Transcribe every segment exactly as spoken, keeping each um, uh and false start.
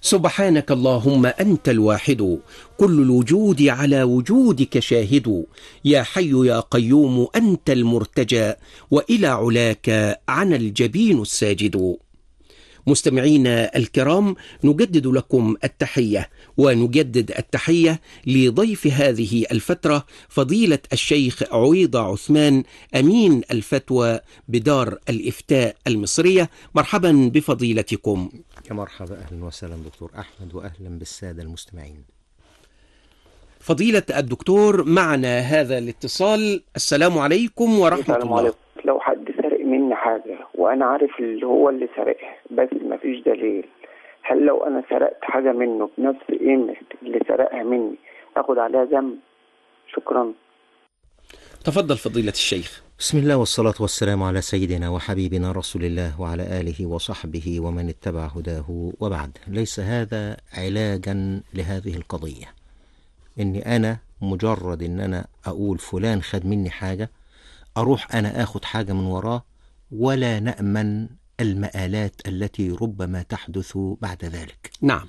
سبحانك اللهم أنت الواحد، كل الوجود على وجودك شاهد، يا حي يا قيوم أنت المرتجى، وإلى علاك عن الجبين الساجد. مستمعينا الكرام، نجدد لكم التحية، ونجدد التحية لضيف هذه الفترة فضيلة الشيخ عويضة عثمان، أمين الفتوى بدار الإفتاء المصرية. مرحبا بفضيلتكم. يا مرحبا، أهلا وسهلا دكتور أحمد، وأهلا بالسادة المستمعين. فضيلة الدكتور، معنا هذا الاتصال. السلام عليكم ورحمة السلام الله. عليكم. لو حد سرق مني حاجة وأنا عارف اللي هو اللي سرقها بس مفيش دليل، هل لو أنا سرقت حاجة منه بنفس قيمة اللي سرقها مني أخد عليها ذنب؟ شكرا. تفضل فضيلة الشيخ. بسم الله والصلاة والسلام على سيدنا وحبيبنا رسول الله وعلى آله وصحبه ومن اتبع هداه، وبعد. ليس هذا علاجا لهذه القضية، إني أنا مجرد إن أنا أقول فلان خد مني حاجة أروح أنا أخد حاجة من وراه، ولا نأمن المآلات التي ربما تحدث بعد ذلك. نعم.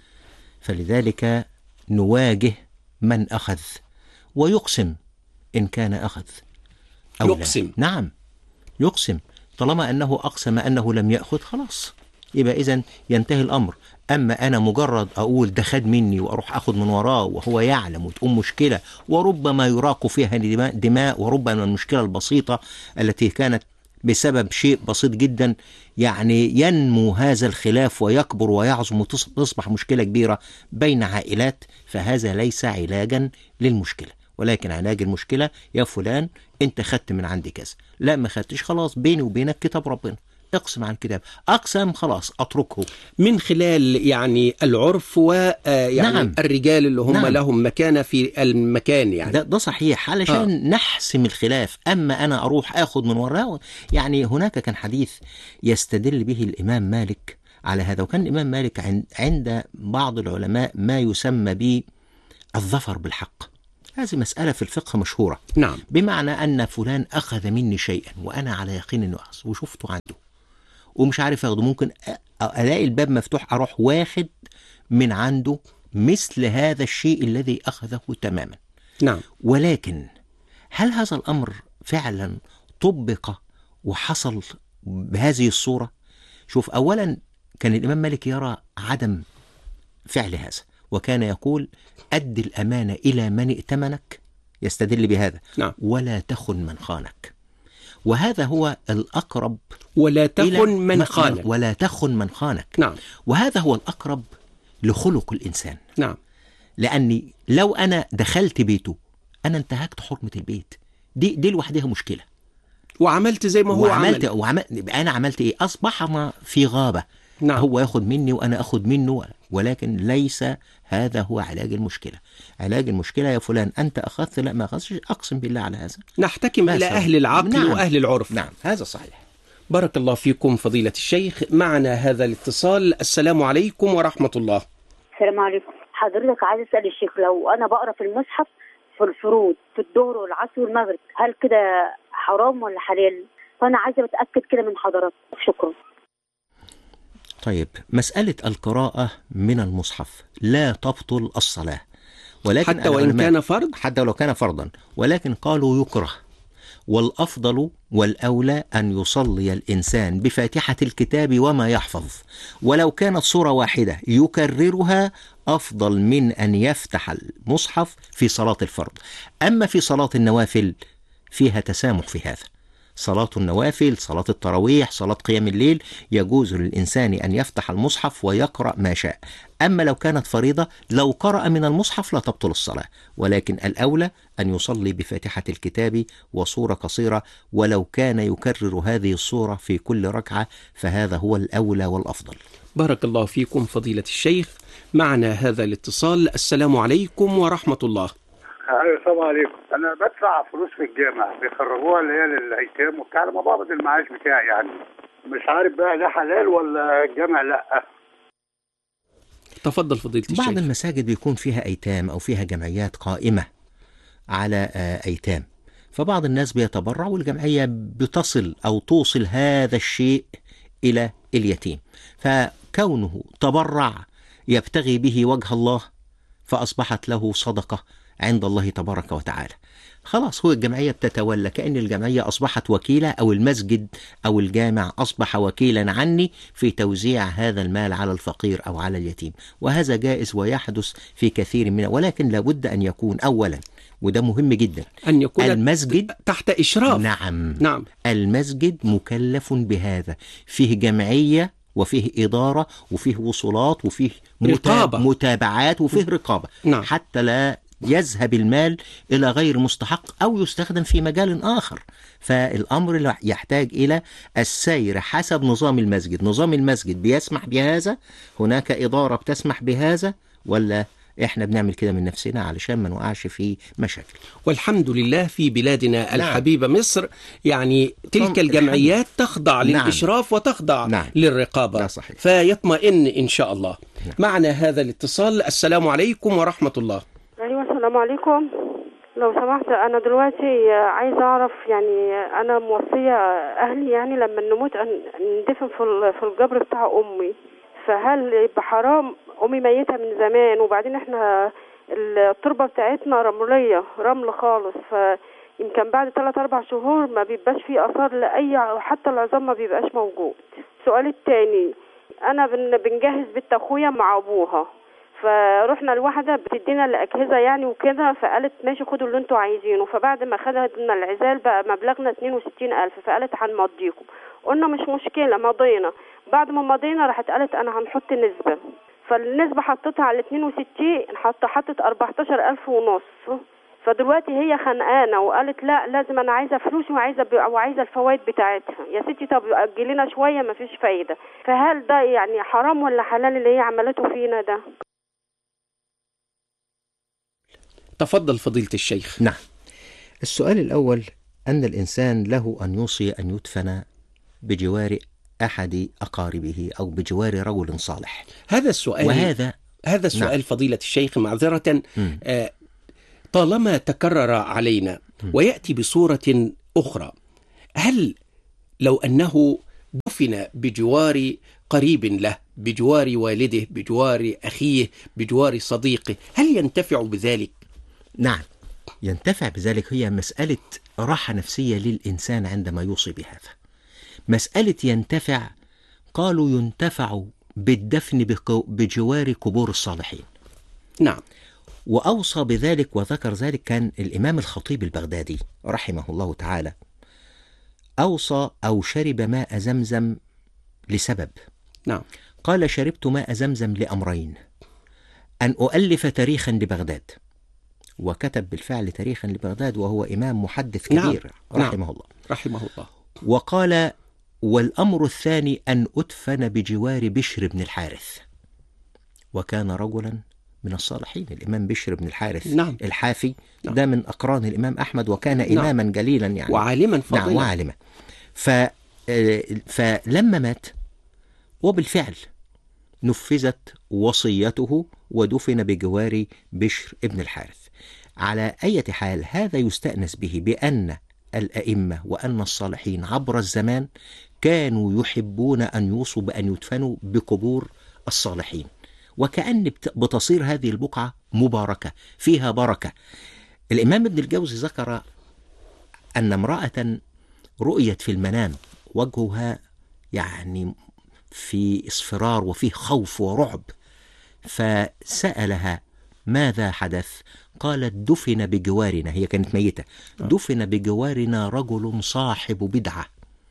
فلذلك نواجه من أخذ ويقسم إن كان أخذ أو يقسم. لا. نعم، يقسم. طالما أنه أقسم أنه لم يأخذ خلاص، يبقى إذن ينتهي الأمر. أما أنا مجرد أقول ده خد مني وأروح أخذ من وراه وهو يعلم، وتقوم مشكلة وربما يراق فيها دماء، وربما المشكلة البسيطة التي كانت بسبب شيء بسيط جدا يعني ينمو هذا الخلاف ويكبر ويعظم وتصبح مشكلة كبيرة بين عائلات. فهذا ليس علاجا للمشكلة، ولكن علاج المشكلة يا فلان انت خدت من عندي كذا، لا ما خدتش، خلاص بيني وبينك كتاب ربنا، اقسم عن كتاب، اقسم خلاص اتركه. من خلال يعني العرف ويعني نعم. الرجال اللي هم نعم. لهم مكانة في المكان يعني. ده, ده صحيح علشان آه. نحسم الخلاف. اما انا اروح اخذ من وراه، يعني هناك كان حديث يستدل به الامام مالك على هذا، وكان الامام مالك عند بعض العلماء ما يسمى به الظفر بالحق. هذه مسألة في الفقه مشهورة. نعم. بمعنى أن فلان أخذ مني شيئا وأنا على يقين أنه أخذ وشفته عنده ومش عارف أخذه، ممكن ألاقي الباب مفتوح أروح واخد من عنده مثل هذا الشيء الذي أخذه تماما. نعم. ولكن هل هذا الأمر فعلا طبق وحصل بهذه الصورة؟ شوف، أولا كان الإمام مالك يرى عدم فعل هذا، وكان يقول أد الأمانة إلى من ائتمنك، يستدل بهذا. نعم. ولا تخن من خانك، وهذا هو الأقرب. ولا تخن من خانك. ولا تخن من خانك. نعم. وهذا هو الأقرب لخلق الإنسان. نعم. لأني لو أنا دخلت بيته أنا انتهكت حرمة البيت، دي دي لوحدها مشكلة. وعملت زي ما هو وعملت عمل. وعملت أنا عملت إيه؟ أصبحنا في غابة. نعم. هو ياخد مني وأنا أخد منه، ولكن ليس هذا هو علاج المشكلة. علاج المشكلة يا فلان أنت أخذت، لا ما أخذتش، أقسم بالله على هذا. نحتكم إلى أهل العقل. نعم. وأهل العرف. نعم، هذا صحيح. بارك الله فيكم فضيلة الشيخ. معنا هذا الاتصال. السلام عليكم ورحمة الله. السلام عليكم. حضرتك عايز أسأل الشيخ، لو أنا بقرأ في المصحف في الفروض في الظهر والعصر والمغرب، هل كده حرام ولا حلال؟ فأنا عايزة أتأكد كده من حضرتك. شكرا. طيب، مسألة القراءة من المصحف لا تبطل الصلاة، ولكن حتى وإن كان فرض، حتى ولو كان فرضا، ولكن قالوا يكره. والأفضل والأولى أن يصلي الإنسان بفاتحة الكتاب وما يحفظ، ولو كانت سورة واحدة يكررها أفضل من أن يفتح المصحف في صلاة الفرض. أما في صلاة النوافل فيها تسامح في هذا. صلاة النوافل، صلاة التراويح، صلاة قيام الليل، يجوز للإنسان أن يفتح المصحف ويقرأ ما شاء. أما لو كانت فريضة لو قرأ من المصحف لا تبطل الصلاة، ولكن الأولى أن يصلي بفاتحة الكتاب وصورة قصيرة، ولو كان يكرر هذه الصورة في كل ركعة فهذا هو الأولى والأفضل. بارك الله فيكم فضيلة الشيخ. معنا هذا الاتصال. السلام عليكم ورحمة الله. السلام عليكم. انا بدفع فلوس في الجامعه بيخرجوها اللي هي للايتام وبتاع، لما بقبض المعاش بتاعي، يعني مش عارف بقى ده حلال ولا الجامع لا. تفضل فضيلة الشيخ. بعض المساجد بيكون فيها ايتام او فيها جمعيات قائمه على ايتام، فبعض الناس بيتبرع والجمعيه بتصل او توصل هذا الشيء الى اليتيم، فكونه تبرع يبتغي به وجه الله، فأصبحت له صدقة عند الله تبارك وتعالى. خلاص هو الجمعية بتتولى، كأن الجمعية أصبحت وكيلة، أو المسجد أو الجامع أصبح وكيلا عني في توزيع هذا المال على الفقير أو على اليتيم. وهذا جائز ويحدث في كثير من، ولكن لابد أن يكون أولا، وده مهم جدا، أن يكون المسجد تحت إشراف. نعم نعم. المسجد مكلف بهذا، فيه جمعية وفيه إدارة وفيه وصولات وفيه رقابة. متابعات وفيه رقابة. نعم. حتى لا يذهب المال إلى غير مستحق أو يستخدم في مجال آخر. فالأمر يحتاج إلى السير حسب نظام المسجد. نظام المسجد بيسمح بهذا، هناك إدارة بتسمح بهذا، ولا إحنا بنعمل كده من نفسنا علشان ما نوقعش في مشاكل؟ والحمد لله في بلادنا الحبيبة مصر يعني تلك الجمعيات تخضع للإشراف وتخضع نعم. للرقابة، فيطمئن إن شاء الله. نعم. معنا هذا الاتصال. السلام عليكم ورحمة الله. أيوة السلام عليكم. لو سمحت أنا دلوقتي عايزة أعرف، يعني أنا موصية أهلي يعني لما نموت ندفن في القبر بتاع أمي، فهل يبقى حرام؟ أمي ميتة من زمان، وبعدين إحنا التربة بتاعتنا رملية رمل خالص، فيمكن بعد ثلاث أربع شهور ما بيبقاش فيه آثار لأي، حتى العظام ما بيبقاش موجود. السؤال التاني، أنا بنجهز بنت أخويا مع أبوها، فروحنا الواحدة بتدينا الأجهزة يعني وكده، فقالت ماشي خدوا اللي انتوا عايزينه. فبعد ما خدنا العزال بقى مبلغنا اتنين وستين ألف، فقالت هنمضيكم. قلنا مش مشكلة، مضينا. بعد ما مضينا راحت قالت أنا هنحط نسبة، فالنسبة حطتها على اتنين وستين، حط حطت أربعتاشر ألف ونص. فدلوقتي هي خانقانة وقالت لا لازم أنا عايزة فلوسي وعايزة أو عايزة الفوائد بتاعتها. يا ستي طب أجلينا شوية مفيش فايدة. فهل ده يعني حرام ولا حلال اللي هي عملته فينا ده؟ تفضل فضيلة الشيخ. نعم. السؤال الأول، أن الإنسان له أن يوصي أن يدفن بجوار أحد أقاربه أو بجوار رجل صالح. هذا السؤال وهذا هذا السؤال نعم. فضيلة الشيخ معذرة آه طالما تكرر علينا م. ويأتي بصورة أخرى، هل لو أنه دفن بجوار قريب له، بجوار والده، بجوار أخيه، بجوار صديقه، هل ينتفع بذلك؟ نعم ينتفع بذلك. هي مسألة راحة نفسية للإنسان عندما يوصي بهذا. مسألة ينتفع، قالوا ينتفع بالدفن بجوار قبور الصالحين. نعم. وأوصى بذلك وذكر ذلك كان الإمام الخطيب البغدادي رحمه الله تعالى، أوصى أو شرب ماء زمزم لسبب. نعم. قال شربت ماء زمزم لأمرين: أن أؤلف تاريخا لبغداد، وكتب بالفعل تاريخا لبغداد وهو إمام محدث كبير. نعم. رحمه الله رحمه الله. وقال والأمر الثاني أن أدفن بجوار بشر بن الحارث، وكان رجلا من الصالحين. الإمام بشر بن الحارث نعم. الحافي نعم. ده من أقران الإمام أحمد، وكان نعم. إماما جليلا يعني وعالما فضيلا. نعم وعالما. ف... فلما مات وبالفعل نفذت وصيته ودفن بجوار بشر بن الحارث. على أي حال هذا يستأنس به بأن الأئمة وأن الصالحين عبر الزمان كانوا يحبون أن يوصوا بأن يدفنوا بقبور الصالحين، وكأن بتصير هذه البقعة مباركة فيها بركة. الإمام ابن الجوزي ذكر أن امرأة رؤيت في المنام وجهها يعني في اصفرار وفيه خوف ورعب، فسألها ماذا حدث؟ قالت دفن بجوارنا، هي كانت ميتة، دفن بجوارنا رجل صاحب بدعة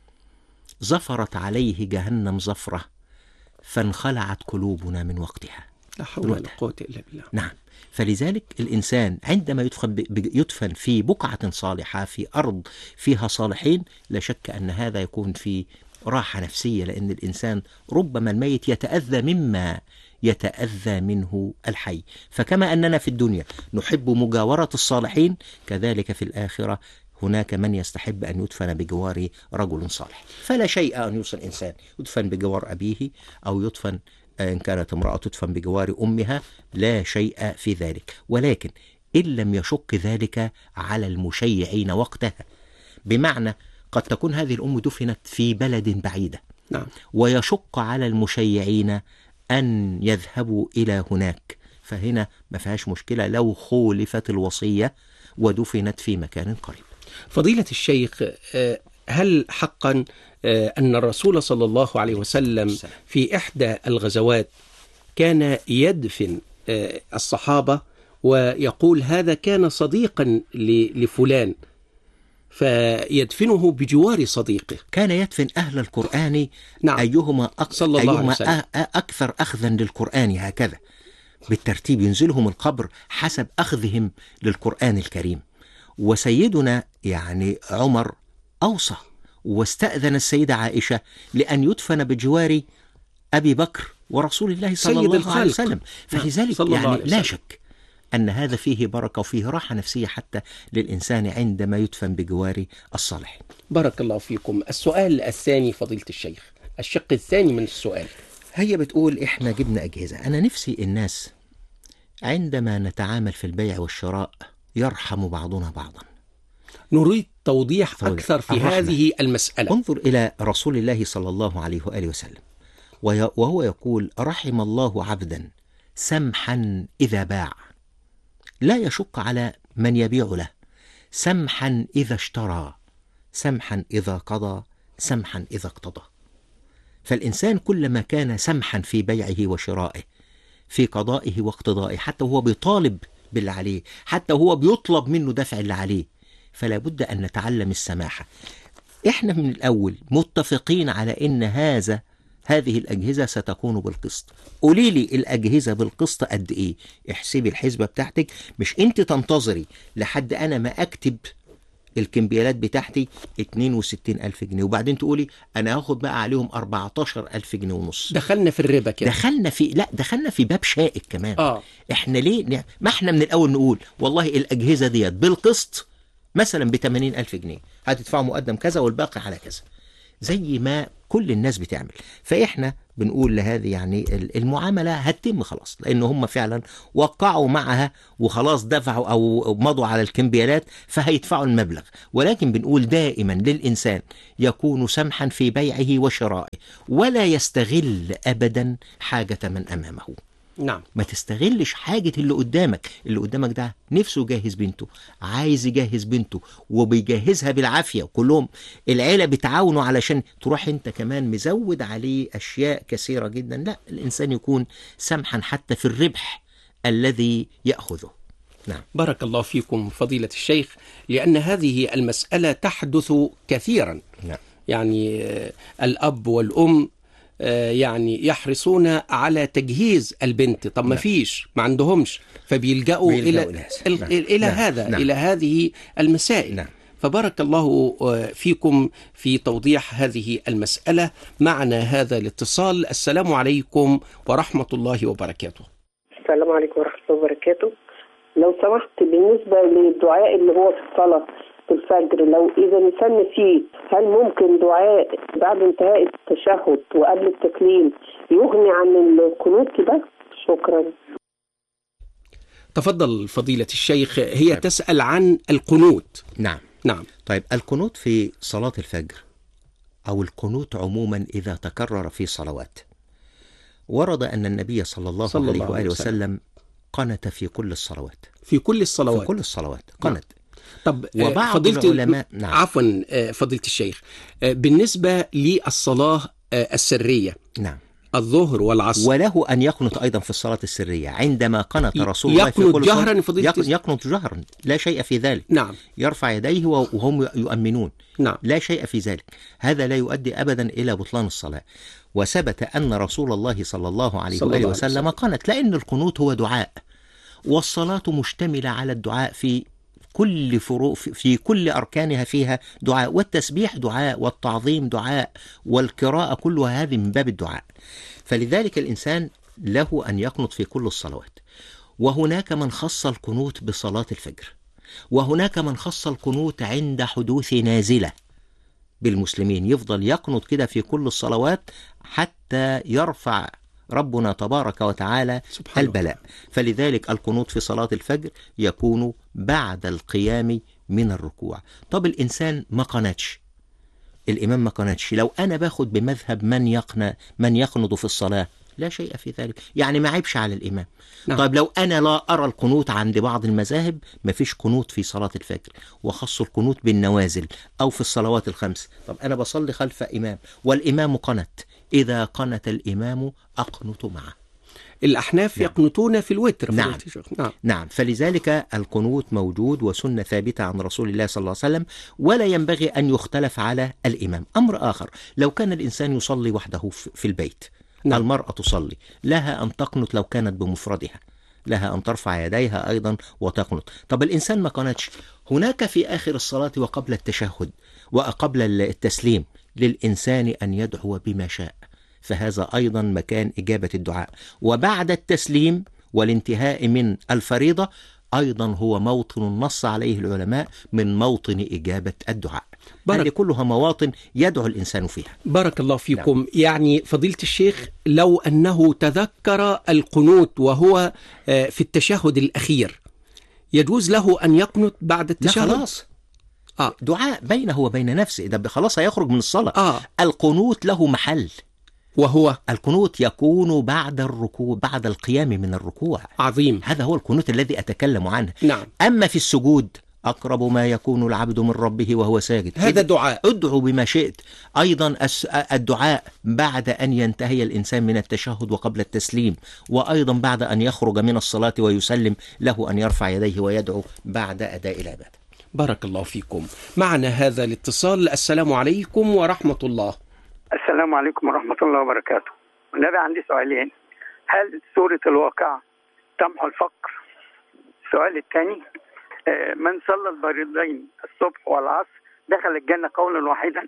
زفرت عليه جهنم زفرة فانخلعت قلوبنا من وقتها. لا حول ولا قوة إلا بالله. نعم. فلذلك الإنسان عندما يدفن, يدفن في بقعة صالحة في أرض فيها صالحين، لا شك أن هذا يكون في راحة نفسية، لأن الإنسان ربما الميت يتأذى مما يتأذى منه الحي. فكما أننا في الدنيا نحب مجاورة الصالحين، كذلك في الآخرة هناك من يستحب أن يدفن بجوار رجل صالح. فلا شيء أن يوصل الإنسان يدفن بجوار أبيه أو يدفن إن كانت امرأة تدفن بجوار أمها، لا شيء في ذلك. ولكن إن لم يشق ذلك على المشيعين وقتها، بمعنى قد تكون هذه الأم دفنت في بلد بعيدة، نعم. ويشق على المشيعين أن يذهبوا إلى هناك، فهنا ما فيهاش مشكلة لو خولفت الوصية ودفنت في مكان قريب. فضيلة الشيخ، هل حقا أن الرسول صلى الله عليه وسلم في إحدى الغزوات كان يدفن الصحابة ويقول هذا كان صديقا لفلان فيدفنه بجوار صديقه؟ كان يدفن أهل القرآن. نعم. أيهما, أكثر, صلى الله أيهما عليه وسلم. أكثر أخذا للقرآن، هكذا بالترتيب ينزلهم القبر حسب أخذهم للقرآن الكريم. وسيدنا يعني عمر أوصى واستأذن السيدة عائشة لأن يدفن بجوار أبي بكر ورسول الله صلى الله الخلق. عليه وسلم. فلذلك يعني لا شك أن هذا فيه بركة وفيه راحة نفسية حتى للإنسان عندما يدفن بجوار الصالحين. بارك الله فيكم. السؤال الثاني فضيلة الشيخ، الشق الثاني من السؤال، هي بتقول إحنا جبنا أجهزة. أنا نفسي الناس عندما نتعامل في البيع والشراء يرحم بعضنا بعضا. نريد توضيح توضيح. أكثر في الرحمة. هذه المسألة. انظر إلى رسول الله صلى الله عليه وآله وسلم وهو يقول رحم الله عبدا سمحا إذا باع لا يشق على من يبيع له، سمحا إذا اشترى، سمحا إذا قضى، سمحا إذا اقتضى. فالإنسان كلما كان سمحا في بيعه وشرائه، في قضائه واقتضائه، حتى هو بيطالب باللي عليه، حتى هو بيطلب منه دفع اللي عليه، فلا بد أن نتعلم السماحة. إحنا من الأول متفقين على إن هذا هذه الأجهزة ستكون بالقسط. قولي لي الأجهزة بالقسط قد إيه؟ احسبي الحسبة بتاعتك، مش أنت تنتظري لحد أنا ما أكتب الكمبيالات بتاعتي اتنين وستين ألف جنيه وبعدين تقولي أنا هاخد بقى عليهم أربعتاشر ألف جنيه ونص. دخلنا في الربا كده. دخلنا في لا دخلنا في باب شائك كمان. آه. إحنا ليه ما إحنا من الأول نقول والله الأجهزة ديت بالقسط مثلا بثمانين ألف جنيه، هتدفعوا مقدم كذا والباقي على كذا، زي ما كل الناس بتعمل. فإحنا بنقول لهذه يعني المعاملة هتتم خلاص، لأن هم فعلا وقعوا معها وخلاص دفعوا أو مضوا على الكمبيالات فهيدفعوا المبلغ. ولكن بنقول دائما للإنسان يكون سمحا في بيعه وشرائه ولا يستغل أبدا حاجة من أمامه. نعم. ما تستغلش حاجة اللي قدامك. اللي قدامك ده نفسه يجهز بنته، عايز يجهز بنته وبيجهزها بالعافية، وكلهم العيلة بتعاونوا علشان تروح انت كمان مزود عليه أشياء كثيرة جدا. لا، الإنسان يكون سمحا حتى في الربح الذي يأخذه. نعم. بارك الله فيكم فضيلة الشيخ، لأن هذه المسألة تحدث كثيرا. نعم. يعني الأب والأم يعني يحرصون على تجهيز البنت، طب ما فيش، ما عندهمش، فبيلجأوا إلى نعم. إلى نعم. هذا نعم. إلى هذه المسائل. نعم. فبارك الله فيكم في توضيح هذه المسألة. معنا هذا الاتصال. السلام عليكم ورحمة الله وبركاته. السلام عليكم ورحمة الله وبركاته. لو سمحت بالنسبة للدعاء اللي هو في الصلاة في الفجر، لو إذا الإنسان فيه، هل ممكن دعاء بعد انتهاء التشهد وقبل التسليم يغني عن القنوت كده؟ شكرا. تفضل فضيلة الشيخ. هي تسأل عن القنوت. نعم. نعم. طيب القنوت في صلاة الفجر أو القنوت عموما إذا تكرر في صلوات، ورد أن النبي صلى الله صلى عليه الله وآله وسلم. وسلم قنت في كل الصلوات. في كل الصلوات. في كل الصلوات قنت. طب وبعض فضيلة العلماء نعم. عفوا فضيلة الشيخ، بالنسبة للصلاة السرية، نعم، الظهر والعصر، وله أن يقنط أيضا في الصلاة السرية عندما قنط رسول الله في يقنط كل جهرا صلاة. فضيلة يقنط, يقنط جهرا، لا شيء في ذلك. نعم. يرفع يديه وهم يؤمنون. نعم. لا شيء في ذلك. هذا لا يؤدي أبدا إلى بطلان الصلاة. وثبت أن رسول الله صلى الله عليه صلى وآله الله وسلم قنت، لأن القنوت هو دعاء، والصلاة مشتملة على الدعاء في كل فروق، في كل أركانها فيها دعاء، والتسبيح دعاء، والتعظيم دعاء، والقراءة كلها هذه من باب الدعاء. فلذلك الإنسان له أن يقنط في كل الصلوات. وهناك من خص القنوت بصلاة الفجر، وهناك من خص القنوت عند حدوث نازلة بالمسلمين، يفضل يقنط كده في كل الصلوات حتى يرفع ربنا تبارك وتعالى البلاء. فلذلك القنوت في صلاة الفجر يكون بعد القيام من الركوع. طب الإنسان ما قنتش، الإمام ما قنتش، لو أنا باخد بمذهب من يقنى من يقنط في الصلاة لا شيء في ذلك، يعني ما عيبش على الإمام. نعم. طيب لو أنا لا أرى القنوت عند بعض المذاهب، ما فيش قنوت في صلاة الفجر، وخصوا القنوت بالنوازل أو في الصلوات الخمس. طب أنا بصلي خلف إمام والإمام قنت، إذا قنت الإمام أقنت معه. الأحناف نعم. يقنطون في الوتر. نعم. نعم. نعم، فلذلك القنوت موجود وسنة ثابتة عن رسول الله صلى الله عليه وسلم، ولا ينبغي أن يختلف على الإمام. أمر آخر، لو كان الإنسان يصلي وحده في البيت، نعم. المرأة تصلي، لها أن تقنط لو كانت بمفردها، لها أن ترفع يديها أيضا وتقنط. طب الإنسان ما قنتش، هناك في آخر الصلاة وقبل التشهد وقبل التسليم للإنسان أن يدعو بما شاء، فهذا أيضا مكان إجابة الدعاء. وبعد التسليم والانتهاء من الفريضة أيضا هو موطن نص عليه العلماء من موطن إجابة الدعاء. هذه كلها مواطن يدعو الإنسان فيها. بارك الله فيكم. نعم. يعني فضيلة الشيخ، لو أنه تذكر القنوت وهو في التشهد الأخير، يجوز له أن يقنت بعد التشهد؟ لا خلاص، آه. دعاء بينه وبين نفسه، ده خلاص هيخرج من الصلاة. آه. القنوت له محل، وهو القنوت يكون بعد الركوع، بعد القيام من الركوع. عظيم. هذا هو القنوت الذي أتكلم عنه. نعم. أما في السجود، أقرب ما يكون العبد من ربه وهو ساجد، هذا دعاء، ادعوا بما شئت. أيضا الدعاء بعد أن ينتهي الإنسان من التشهد وقبل التسليم، وأيضا بعد أن يخرج من الصلاة ويسلم، له أن يرفع يديه ويدعو بعد أداء العبادة. بارك الله فيكم. معنا هذا الاتصال. السلام عليكم ورحمة الله. السلام عليكم ورحمة الله وبركاته. النبي عندي سؤالين، هل سورة الواقع تمحو الفقر؟ السؤال الثاني، من صلى الفريضين الصبح والعصر دخل الجنة قولا واحدا؟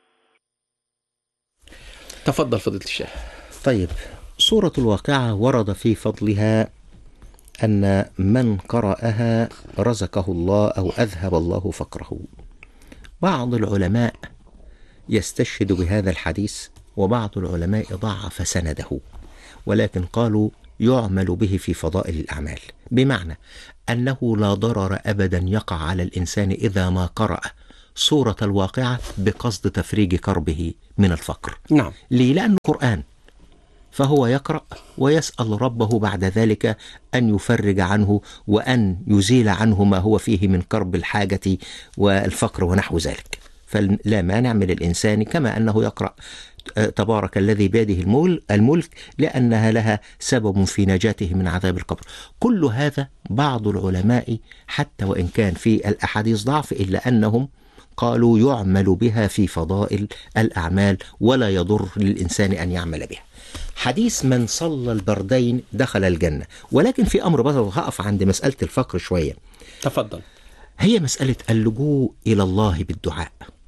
تفضل فضيلة الشيخ. طيب، سورة الواقعة ورد في فضلها أن من قرأها رزقه الله أو أذهب الله فقره. بعض العلماء يستشهد بهذا الحديث، وبعض العلماء ضعف سنده، ولكن قالوا يعمل به في فضائل الأعمال، بمعنى أنه لا ضرر أبدا يقع على الإنسان إذا ما قرأ سورة الواقعة بقصد تفريج كربه من الفقر. نعم. ليه؟ لأنه قرآن، فهو يقرأ ويسأل ربه بعد ذلك أن يفرج عنه وأن يزيل عنه ما هو فيه من كرب الحاجة والفقر ونحو ذلك. فلا مانع من الإنسان كما أنه يقرأ تبارك الذي بيده الملك لأنها لها سبب في نجاته من عذاب القبر. كل هذا بعض العلماء حتى وإن كان في الأحاديث ضعف، إلا أنهم قالوا يعمل بها في فضائل الأعمال ولا يضر للإنسان أن يعمل بها. حديث من صلى البردين دخل الجنة، ولكن في أمر بس هقف عند مسألة الفقر شوية. تفضل. هي مسألة اللجوء إلى الله بالدعاء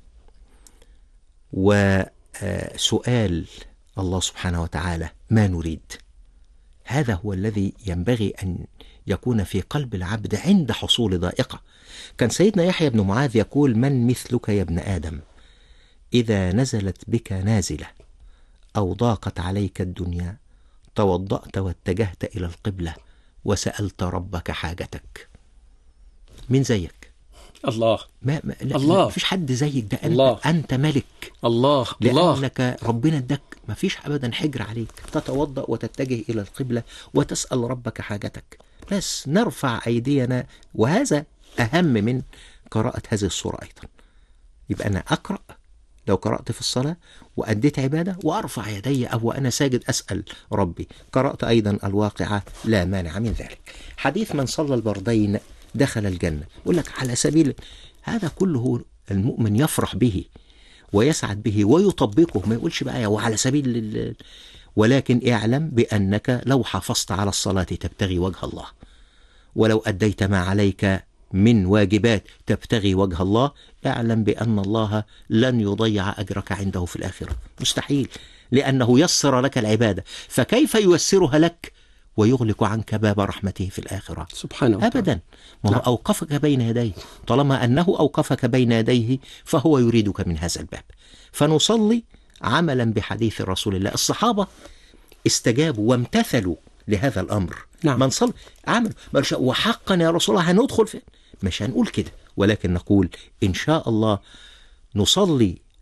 وسؤال الله سبحانه وتعالى ما نريد. هذا هو الذي ينبغي أن يكون في قلب العبد عند حصول ضائقة. كان سيدنا يحيى بن معاذ يقول: من مثلك يا ابن آدم إذا نزلت بك نازلة أو ضاقت عليك الدنيا توضأت واتجهت إلى القبلة وسألت ربك حاجتك. من زيك؟ الله. ما ما لا الله. ما فيش حد زيك، ده أنت, الله. أنت ملك. الله. لأنك الله. ربنا اداك، ما فيش أبدا حجر عليك، تتوضأ وتتجه إلى القبلة وتسأل ربك حاجتك. بس نرفع أيدينا، وهذا أهم من قراءة هذه السورة أيضا. يبقى أنا أقرأ لو قرأت في الصلاة وأديت عبادة، وأرفع يدي أو أنا ساجد أسأل ربي. قرأت أيضا الواقعة، لا مانع من ذلك. حديث من صلى البردين دخل الجنة، يقول لك على سبيل هذا كله المؤمن يفرح به ويسعد به ويطبقه، ما يقولش بقى وعلى سبيل ال... ولكن اعلم بأنك لو حافظت على الصلاة تبتغي وجه الله، ولو أديت ما عليك من واجبات تبتغي وجه الله، اعلم بأن الله لن يضيع أجرك عنده في الآخرة، مستحيل، لأنه يسر لك العبادة، فكيف ييسرها لك ويغلق عنك باب رحمته في الآخرة؟ سبحانه وتعالى. أبدا. ما هو أوقفك بين يديه، طالما أنه أوقفك بين يديه فهو يريدك من هذا الباب. فنصلي عملا بحديث رسول الله. الصحابة استجابوا وامتثلوا لهذا الأمر. نعم. من صلى عمل وحقا يا رسول الله هندخل فين؟ مش هنقول كده، ولكن نقول إن شاء الله نصلي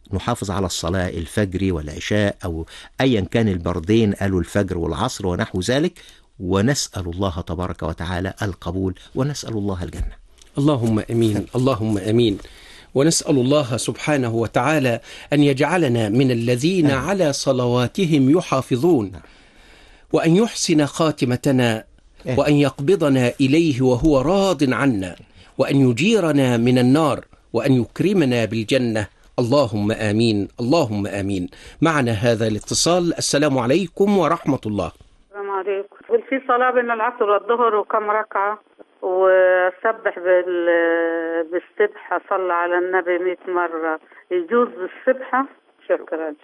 نحافظ على الصلاة الفجر والعشاء أو أيا كان البردين، قالوا الفجر والعصر ونحو ذلك، ونسأل الله تبارك وتعالى القبول ونسأل الله الجنة. اللهم أمين، اللهم أمين. ونسأل الله سبحانه وتعالى أن يجعلنا من الذين آمين. على صلواتهم يحافظون، وأن يحسن خاتمتنا، آمين. وأن يقبضنا إليه وهو راض عنا، وأن يجيرنا من النار، وأن يكرمنا بالجنة. اللهم آمين، اللهم آمين. معنا هذا الاتصال. السلام عليكم ورحمة الله. السلام عليكم. في صلاة بين العصر والظهر وكم ركعة، وسبح بال... بالسبحة، صلى على النبي مئة مرة، يجوز السبحة؟ شكرا.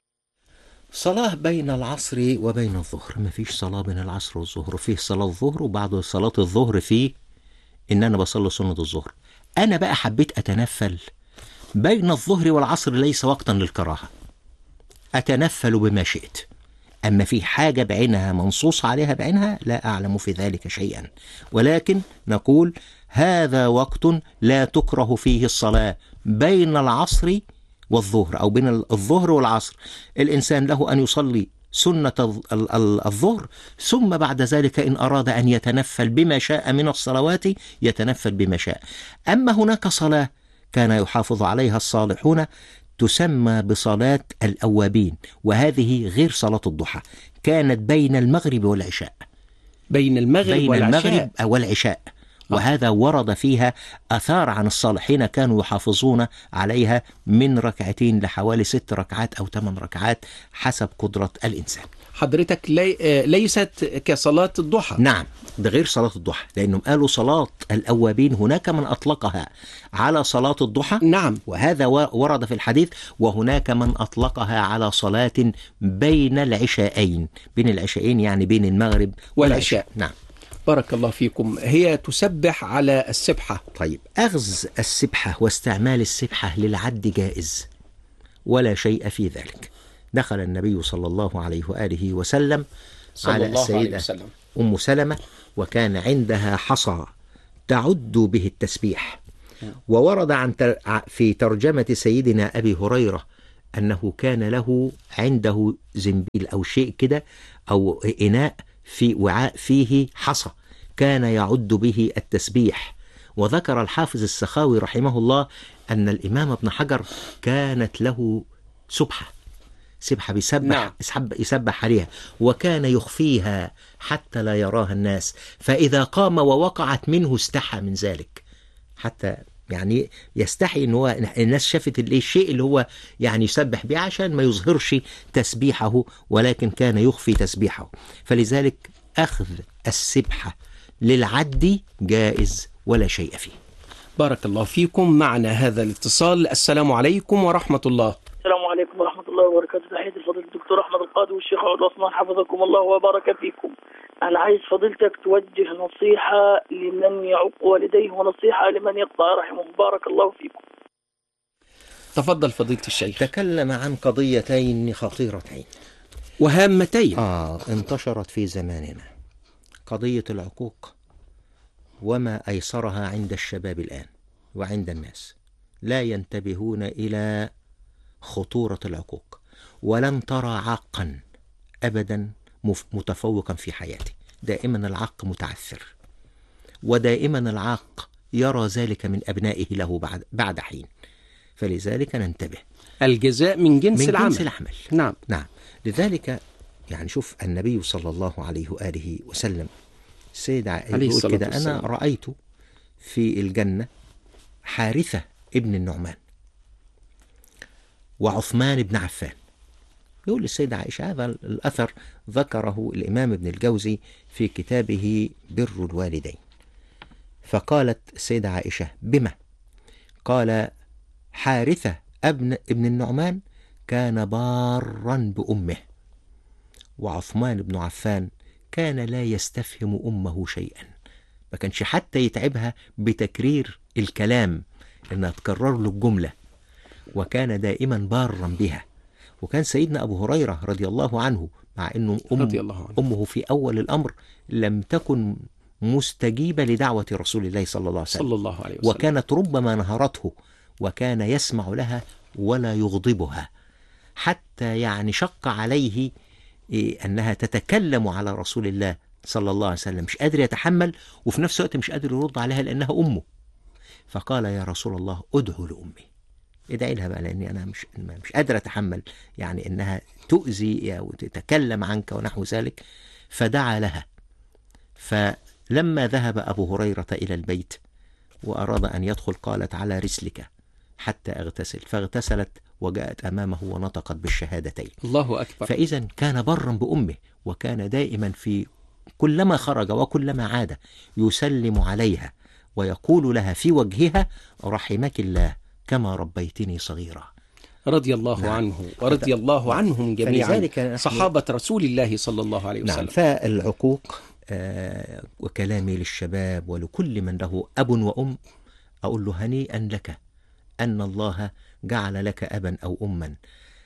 صلاة بين العصر وبين الظهر، ما فيش صلاة بين العصر والظهر، فيه صلاة الظهر وبعد صلاة الظهر فيه إن أنا بصلي سنة الظهر. أنا بقى حبيت أتنفل بين الظهر والعصر، ليس وقتا للكراهة، أتنفل بما شئت. أما في حاجة بعينها منصوص عليها بعينها لا أعلم في ذلك شيئا، ولكن نقول هذا وقت لا تكره فيه الصلاة بين العصر والظهر أو بين الظهر والعصر. الإنسان له أن يصلي سنة الظهر، ثم بعد ذلك إن أراد أن يتنفل بما شاء من الصلوات يتنفل بما شاء. أما هناك صلاة كان يحافظ عليها الصالحون تسمى بصلاة الأوابين، وهذه غير صلاة الضحى، كانت بين المغرب والعشاء، بين المغرب بين والعشاء المغرب والعشاء. وهذا ورد فيها أثار عن الصالحين كانوا يحافظون عليها من ركعتين لحوالي ست ركعات أو ثمان ركعات حسب قدرة الإنسان. حضرتك لي... ليست كصلاة الضحى. نعم، ده غير صلاة الضحى، لأنهم قالوا صلاة الأوابين هناك من أطلقها على صلاة الضحى، نعم، وهذا ورد في الحديث، وهناك من أطلقها على صلاة بين العشاءين، بين العشاءين يعني بين المغرب والعشاء. نعم، بارك الله فيكم. هي تسبح على السبحة. طيب، أخذ السبحة واستعمال السبحة للعد جائز ولا شيء في ذلك. دخل النبي صلى الله عليه وآله وسلم على السيدة أم سلمة، وكان عندها حصى تعد به التسبيح. وورد عن في ترجمة سيدنا أبي هريرة أنه كان له عنده زنبيل أو شيء كده أو إناء في وعاء فيه حصى كان يعد به التسبيح. وذكر الحافظ السخاوي رحمه الله أن الإمام ابن حجر كانت له سبحة سبحة بيسبح نعم. يسبح عليها، وكان يخفيها حتى لا يراها الناس، فإذا قام ووقعت منه استحى من ذلك، حتى يعني يستحي ان هو الناس شافت الشيء اللي هو يعني يسبح بيه عشان ما يظهرش تسبيحه، ولكن كان يخفي تسبيحه. فلذلك أخذ السبحة للعد جائز ولا شيء فيه. بارك الله فيكم. معنا هذا الاتصال. السلام عليكم ورحمة الله. السلام عليكم ورحمة الله وبركاته. تحياتي لفضيلة الدكتور أحمد القاضي والشيخ عبد العثمان حفظكم الله وبارك فيكم. أنا عايز فضيلتك توجه نصيحة لمن يعق والديه ونصيحة لمن يقطع رحمه. بارك الله فيكم. تفضل فضيلة الشيخ. تكلم عن قضيتين خطيرتين وهامتين آه انتشرت في زماننا، قضية العقوق وما أيسرها عند الشباب الآن وعند الناس، لا ينتبهون إلى خطورة العقوق. ولن ترى عاقا أبدا متفوقا في حياته، دائما العاق متعثر، ودائما العاق يرى ذلك من أبنائه له بعد, بعد حين. فلذلك ننتبه، الجزاء من جنس من العمل. جنس العمل. نعم نعم. لذلك يعني شوف النبي صلى الله عليه وآله وسلم السيد يقول كده: أنا رأيت في الجنة حارثة ابن النعمان وعثمان بن عفان. يقول السيدة عائشة، هذا الأثر ذكره الإمام ابن الجوزي في كتابه بر الوالدين. فقالت السيدة عائشة: بما؟ قال: حارثة ابن ابن النعمان كان بارا بأمه، وعثمان بن عفان كان لا يستفهم أمه شيئا، ما كانش حتى يتعبها بتكرير الكلام إنها تكرر له الجملة، وكان دائما بارا بها. وكان سيدنا أبو هريرة رضي الله عنه مع أنه أم رضي الله عنه. أمه في أول الأمر لم تكن مستجيبة لدعوة رسول الله صلى الله عليه وسلم, صلى الله عليه وسلم. وكانت ربما نهرته، وكان يسمع لها ولا يغضبها، حتى يعني شق عليه أنها تتكلم على رسول الله صلى الله عليه وسلم، مش قادر يتحمل، وفي نفس الوقت مش قادر يرد عليها لأنها أمه. فقال يا رسول الله ادعو لأمي، ادعي لها بقى، لأني أنا مش مش قادر أتحمل يعني أنها تؤذي أو تتكلم عنك ونحو ذلك. فدعا لها. فلما ذهب أبو هريرة إلى البيت وأراد أن يدخل قالت على رسلك حتى أغتسل، فاغتسلت وجاءت أمامه ونطقت بالشهادتين. الله أكبر. فإذا كان برا بأمه، وكان دائما في كلما خرج وكلما عاد يسلم عليها ويقول لها في وجهها رحمك الله كما ربيتني صغيرا. رضي الله نعم. عنه ورضي الله عنهم جميعا نحن... صحابة رسول الله صلى الله عليه وسلم. نعم. فالعقوق آه وكلامي للشباب ولكل من له أب وأم، أقول له هنيئا لك أن الله جعل لك أبا أو أما،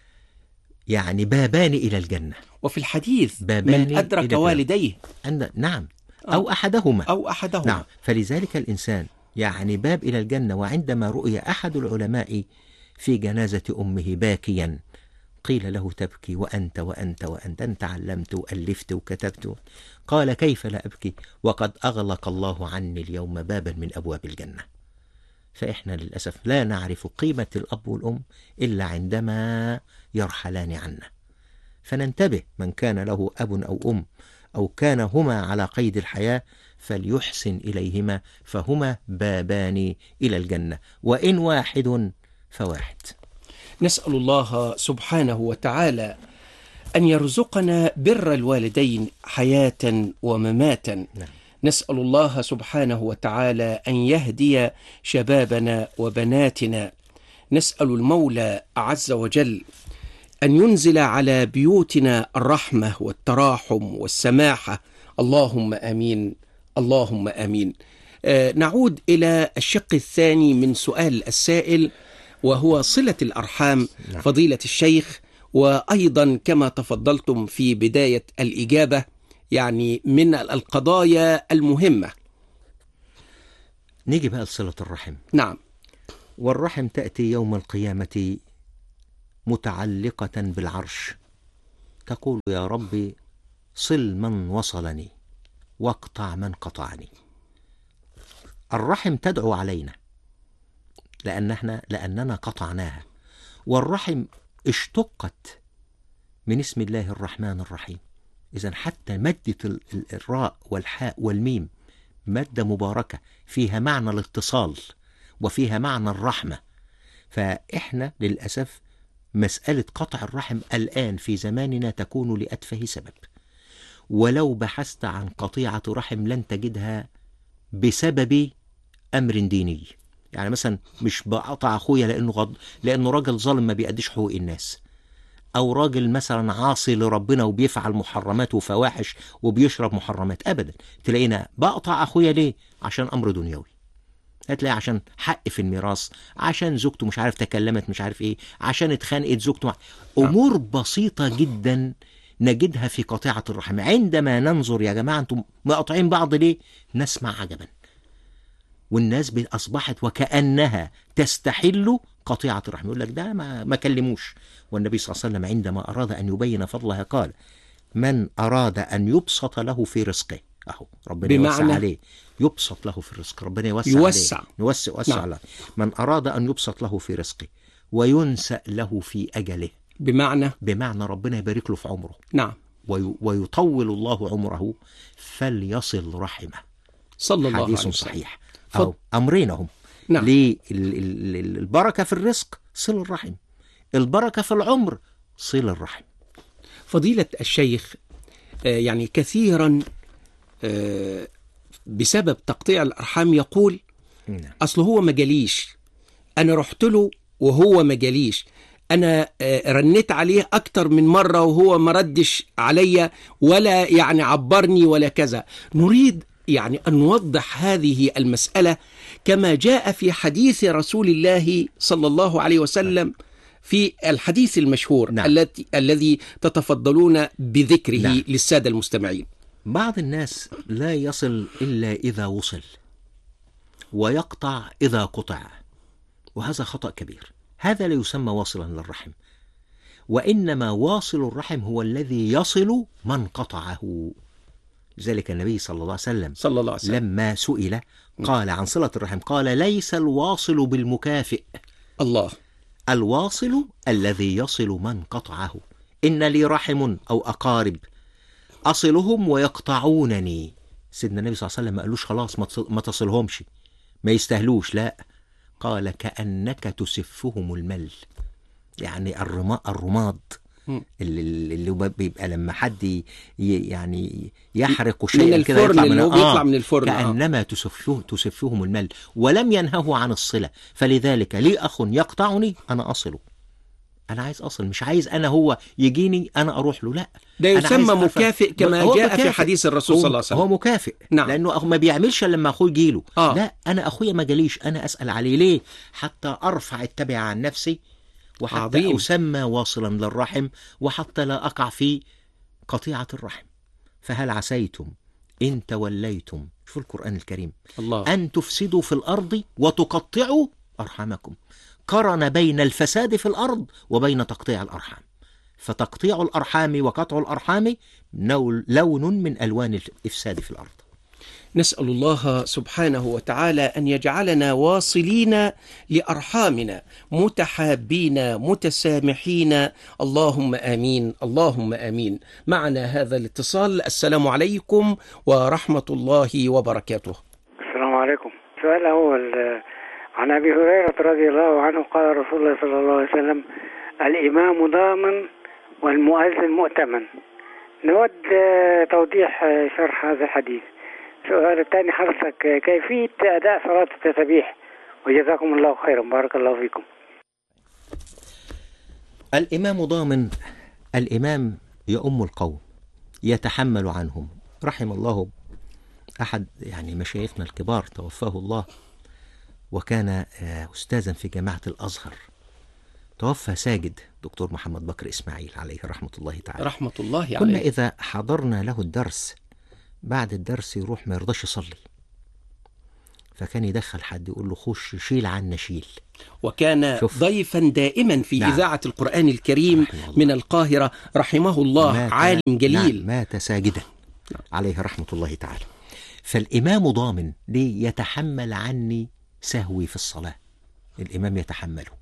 يعني بابان إلى الجنة. وفي الحديث من أدرك والديه أن... نعم أو أحدهما أو أحدهما نعم. فلذلك الإنسان يعني باب إلى الجنة. وعندما رؤي أحد العلماء في جنازة أمه باكيا قيل له تبكي وأنت وأنت وأنت أنت علمت وألفت وكتبت، قال كيف لا أبكي وقد أغلق الله عني اليوم بابا من أبواب الجنة. فإحنا للأسف لا نعرف قيمة الأب والأم إلا عندما يرحلان عنا. فننتبه، من كان له أب أو أم أو كان هما على قيد الحياة فليحسن إليهما، فهما بابان إلى الجنة، وإن واحد فواحد. نسأل الله سبحانه وتعالى أن يرزقنا بر الوالدين حياة ومماتا. نعم. نسأل الله سبحانه وتعالى أن يهدي شبابنا وبناتنا. نسأل المولى عز وجل أن ينزل على بيوتنا الرحمة والتراحم والسماحة. اللهم آمين، اللهم آمين. آه نعود إلى الشق الثاني من سؤال السائل، وهو صلة الأرحام. نعم. فضيلة الشيخ، وأيضا كما تفضلتم في بداية الإجابة، يعني من القضايا المهمة. نيجي بقى لصلة الرحم. نعم. والرحم تأتي يوم القيامة متعلقة بالعرش، تقول يا ربي صل من وصلني واقطع من قطعني. الرحم تدعو علينا لأن احنا لأننا قطعناها. والرحم اشتقت من اسم الله الرحمن الرحيم. إذن حتى مادة الراء والحاء والميم مادة مباركة فيها معنى الاتصال وفيها معنى الرحمة. فإحنا للأسف مسألة قطع الرحم الآن في زماننا تكون لأتفه سبب، ولو بحثت عن قطيعة رحم لن تجدها بسبب أمر ديني. يعني مثلا مش بقطع أخويا لأنه غض... لأنه راجل ظالم ما بيقدش حقوق الناس، أو راجل مثلا عاصي لربنا وبيفعل محرمات وفواحش وبيشرب محرمات. أبدا. تلاقينا بقطع أخويا ليه؟ عشان أمر دنيوي. هتلاقي عشان حق في الميراث، عشان زوجته مش عارف تكلمت مش عارف ايه، عشان اتخانقت زوجته. امور بسيطة جدا نجدها في قطيعة الرحم. عندما ننظر يا جماعة انتم مقاطعين بعض ليه؟ نسمع عجبا. والناس اصبحت وكأنها تستحل قطيعة الرحم. يقول لك ده ما, ما كلموش. والنبي صلى الله عليه وسلم عندما اراد ان يبين فضلها قال من اراد ان يبسط له في رزقه، اهو ربنا يوسع عليه، يبسط له في الرزق، ربنا يوسع, يوسع. عليه يوسع يوسع نعم. عليه. من أراد أن يبسط له في رزقه وينسأ له في أجله، بمعنى بمعنى ربنا يبارك له في عمره. نعم. وي... ويطول الله عمره فليصل رحمه. صلى الله عليه وسلم. حديث صحيح. أو أمرينهم. نعم. للبركة في الرزق صل الرحم، البركة في العمر صل الرحم. فضيلة الشيخ، يعني كثيرا بسبب تقطيع الأرحام يقول نعم. أصل هو ما جاليش، أنا رحت له وهو ما جاليش، أنا رنيت عليه أكتر من مرة وهو ما ردش عليا ولا يعني عبرني ولا كذا. نريد يعني أن نوضح هذه المسألة كما جاء في حديث رسول الله صلى الله عليه وسلم في الحديث المشهور نعم. التي الذي تتفضلون بذكره نعم. للسادة المستمعين. بعض الناس لا يصل إلا إذا وصل، ويقطع إذا قطع، وهذا خطأ كبير. هذا لا يسمى واصلا للرحم، وإنما واصل الرحم هو الذي يصل من قطعه. لذلك النبي صلى الله عليه وسلم, صلى الله عليه وسلم لما سئل قال عن صلة الرحم قال ليس الواصل بالمكافئ، الله، الواصل الذي يصل من قطعه. إن لي رحم أو أقارب أصلهم ويقطعونني. سيدنا النبي صلى الله عليه وسلم ما قالوش خلاص ما تصلهمش ما يستهلوش، لا، قال كأنك تسفهم المل، يعني الرماد الرماد اللي, اللي بيبقى لما حد يعني يحرق شيئا من الفرن اللي هو بيطلع من الفرن، كأنما تسفه تسفهم المل، ولم ينهه عن الصلة. فلذلك لي أخ يقطعني أنا أصله، أنا عايز أصل، مش عايز أنا هو يجيني أنا أروح له، لا، ده يسمى مكافئ كما جاء مكافئ في حديث الرسول صلى الله عليه وسلم. هو مكافئ، نعم. لأنه ما بيعملش لما أخوه يجيله، آه. لا، أنا أخويا ما جاليش أنا أسأل عليه ليه؟ حتى أرفع التبع عن نفسي، وحتى عظيم. أسمى واصلا للرحم، وحتى لا أقع في قطيعة الرحم. فهل عسيتم إن توليتم، شوف القرآن الكريم، الله. أن تفسدوا في الأرض وتقطعوا أرحامكم. قرن بين الفساد في الأرض وبين تقطيع الأرحام. فتقطيع الأرحام وقطع الأرحام لون من ألوان الإفساد في الأرض. نسأل الله سبحانه وتعالى أن يجعلنا واصلين لأرحامنا، متحابين متسامحين، اللهم آمين اللهم آمين. معنا هذا الاتصال. السلام عليكم ورحمة الله وبركاته. السلام عليكم. سؤال أول عن أبي هريرة رضي الله عنه قال رسول الله صلى الله عليه وسلم الإمام ضامن والمؤذن مؤتمن. نود توضيح شرح هذا الحديث. السؤال الثاني حضرتك كيفية أداء صلاة التسبيح، وجزاكم الله خيرا، بارك الله فيكم. الإمام ضامن، الإمام يؤم القوم يتحمل عنهم. رحم الله أحد يعني مشايخنا الكبار توفاه الله، وكان أستاذا في جامعة الأزهر، توفى ساجد، دكتور محمد بكر إسماعيل عليه رحمة الله تعالى. رحمة الله عليه. كنا إذا حضرنا له الدرس بعد الدرس يروح ما يرضاش يصلي، فكان يدخل حد يقول له خش شيل عنا شيل. وكان شوف. ضيفا دائما في نعم. إذاعة القرآن الكريم من القاهرة رحمه الله، مات عالم جليل. نعم. مات ساجدا نعم. عليه رحمة الله تعالى. فالإمام ضامن ليه؟ يتحمل عني سهوي في الصلاة، الإمام يتحمله.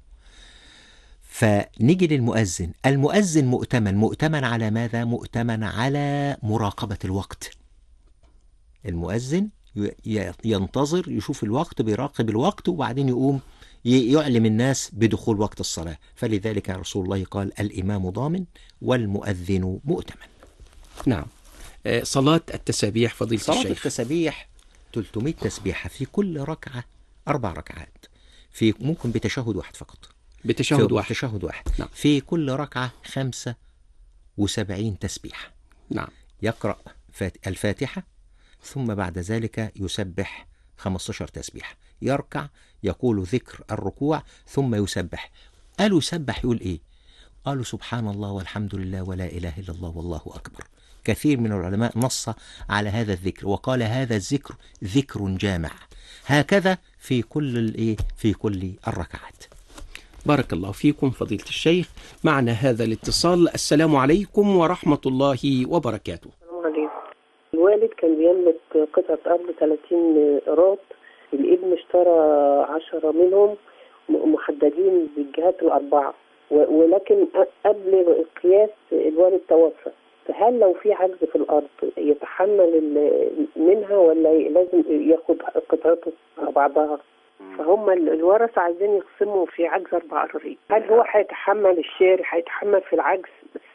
فنيجي للمؤذن، المؤذن مؤتمن. مؤتمن على ماذا؟ مؤتمن على مراقبة الوقت. المؤذن ينتظر يشوف الوقت، بيراقب الوقت، وبعدين يقوم يعلم الناس بدخول وقت الصلاة. فلذلك رسول الله قال الإمام ضامن والمؤذن مؤتمن. نعم. صلاة التسبيح فضيلة صلاة الشيخ. صلاة التسبيح ثلاثمائة تسبيحة في كل ركعة، أربع ركعات، في ممكن بتشهد واحد فقط، بتشهد واحد بتشهد واحد نعم. في كل ركعة خمسة وسبعين تسبيحة. نعم. يقرأ الفاتحة ثم بعد ذلك يسبح خمسة عشر تسبيحة، يركع يقول ذكر الركوع ثم يسبح. قالوا يسبح يقول إيه؟ قالوا سبحان الله والحمد لله ولا إله إلا الله والله أكبر. كثير من العلماء نص على هذا الذكر وقال هذا الذكر ذكر جامع. هكذا في كل الإيه؟ في كل الركعات. بارك الله فيكم فضيلة الشيخ. معنا هذا الاتصال. السلام عليكم ورحمة الله وبركاته. الوالد كان بيملك قطعة أرض ثلاثين قراط، الابن اشترى عشرة منهم محددين بالجهات الأربعة، ولكن قبل القياس الوالد توفى. فهل لو في عجز في الأرض يتحمل منها ولا لازم ياخد قطعته على بعضها؟ فهم الورثة عايزين يقسموا في عجز أربع أراضي، هل هو هيتحمل الشاري، هيتحمل في العجز؟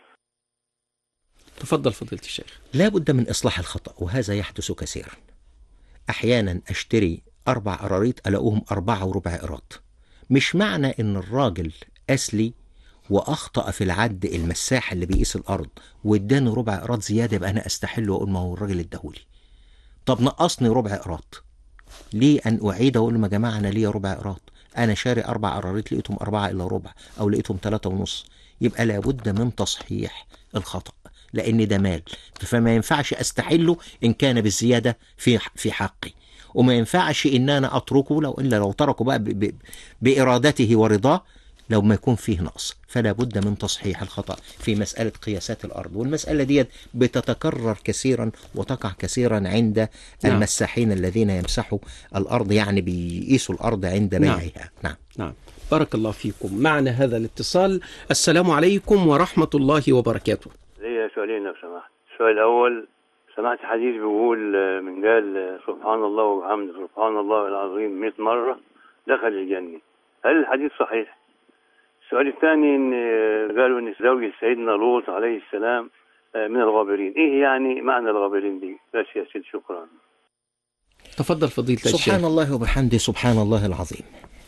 تفضل فضيلة الشيخ. لا بد من إصلاح الخطأ، وهذا يحدث كثيرا. أحيانا أشتري أربع أراريط ألاقوهم أربعة وربع قراط. مش معنى إن الراجل أسلي وأخطأ في العد المساح اللي بيقيس الأرض واداني ربع قراط زيادة يبقى أنا أستحل وأقول ما هو الراجل اداهولي. طب نقصني ربع قراط، ليه أن أعيد أقول لهم يا جماعة أنا ليا ربع قراط، أنا شاري أربع قراريط لقيتهم أربعة إلا ربع أو لقيتهم ثلاثة ونص. يبقى لابد من تصحيح الخطأ، لأن ده مال، فما ينفعش أستحله إن كان بالزيادة في في حقي، وما ينفعش إن أنا أتركه لو إلا لو تركه بقى ب ب بإرادته ورضاه لو ما يكون فيه نقص، فلا بد من تصحيح الخطأ في مسألة قياسات الأرض. والمسألة دي بتتكرر كثيرا وتقع كثيرا عند نعم. المساحين الذين يمسحوا الأرض، يعني بيقيسوا الأرض عند بيعها. نعم. نعم. نعم. بارك الله فيكم. معنا هذا الاتصال. السلام عليكم ورحمة الله وبركاته. ليا سؤالين لو سمحت. السؤال الأول، سمعت حديث بيقول من قال سبحان الله وبحمده سبحان الله العظيم مئة مرة دخل الجنة، هل الحديث صحيح؟ السؤال الثاني، إن قالوا إن زوج سيدنا لوط عليه السلام من الغابرين، إيه يعني معنى الغابرين دي؟ بس يا سيدي شكرا. تفضل فضيلة الشيخ. سبحان الله وبحمده سبحان الله العظيم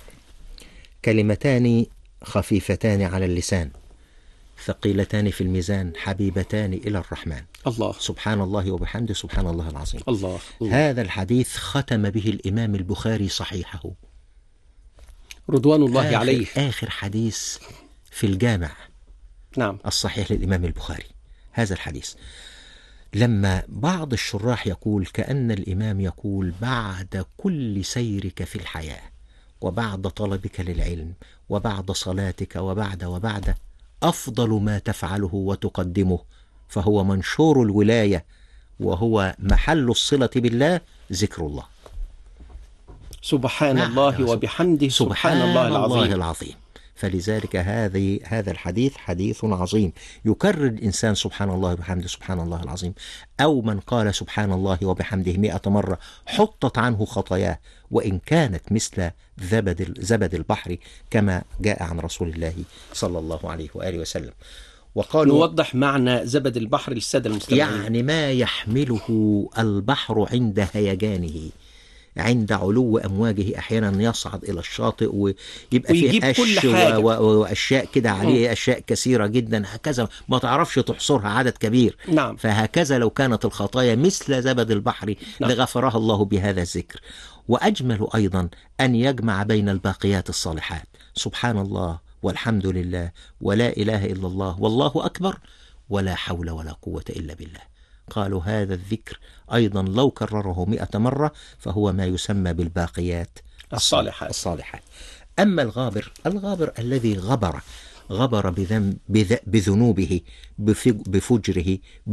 كلمتان خفيفتان على اللسان ثقيلتان في الميزان حبيبتان إلى الرحمن. الله. سبحان الله وبحمده سبحان الله العظيم. الله. الله. هذا الحديث ختم به الإمام البخاري صحيحه رضوان الله آخر عليه. آخر حديث في الجامع نعم. الصحيح للإمام البخاري هذا الحديث. لما بعض الشراح يقول كأن الإمام يقول بعد كل سيرك في الحياة وبعد طلبك للعلم وبعد صلاتك وبعد وبعد أفضل ما تفعله وتقدمه فهو منشور الولاية وهو محل الصلة بالله ذكر الله. سبحان نعم. الله وبحمده سبحان, سبحان الله العظيم. الله العظيم. فلذلك هذه هذا الحديث حديث عظيم يكرر الإنسان سبحان الله وبحمده سبحان الله العظيم، أو من قال سبحان الله وبحمده مئة مرة حطت عنه خطاياه وإن كانت مثل زبد زبد البحر كما جاء عن رسول الله صلى الله عليه وآله وسلم. وقالوا نوضح معنى زبد البحر للسادة المستمعين. يعني ما يحمله البحر عند هيجانه، عند علو أمواجه أحيانا يصعد إلى الشاطئ ويبقى فيه قش وأشياء كده عليه، أشياء كثيرة جدا هكذا ما تعرفش تحصرها، عدد كبير. نعم. فهكذا لو كانت الخطايا مثل زبد البحر نعم. لغفرها الله بهذا الذكر. وأجمل أيضا أن يجمع بين الباقيات الصالحات سبحان الله والحمد لله ولا إله إلا الله والله أكبر ولا حول ولا قوة إلا بالله. قالوا هذا الذكر أيضا لو كرره مئة مرة فهو ما يسمى بالباقيات الصالحات. الصالحات. أما الغابر الغابر الذي غبر غبر بذنب بذنوبه بفجره